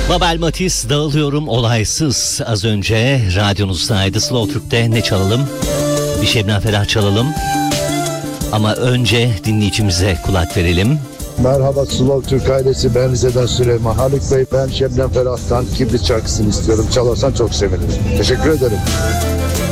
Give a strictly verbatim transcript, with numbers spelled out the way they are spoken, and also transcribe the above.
Mabel Matiz, dağılıyorum olaysız. Az önce radyonuzdaydı. Slow Türk'te ne çalalım? Bir Şebnem Ferah çalalım. Ama önce dinleyicimize kulak verelim. Merhaba Slow Türk ailesi, ben Rize'den Süleyman. Haluk Bey, ben Şebnem Ferah'tan Kibrit şarkısını istiyorum. Çalarsan çok sevinirim. Teşekkür ederim.